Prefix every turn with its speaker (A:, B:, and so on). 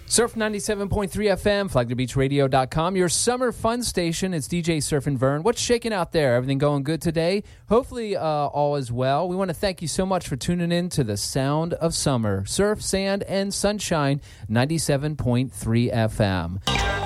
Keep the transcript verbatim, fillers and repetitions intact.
A: Surf ninety-seven point three F M, flagler beach radio dot com, your summer fun station. It's D J Surf and Vern. What's shaking out there? Everything going good today? Hopefully uh, all is well. We want to thank you so much for tuning in to the sound of summer. Surf, sand, and sunshine, ninety-seven point three F M.